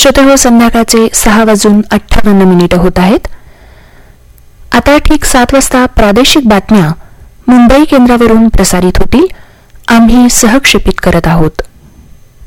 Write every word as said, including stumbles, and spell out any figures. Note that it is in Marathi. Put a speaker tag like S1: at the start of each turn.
S1: श्रोतेहो, संध्याकाळचे सहा वाजून अठ्ठावन्न मिनिटं होत आहेत. आता ठीक सात वाजता प्रादेशिक बातम्या मुंबई केंद्रावरून प्रसारित होतील. आम्ही सहक्षेपित करत आहोत.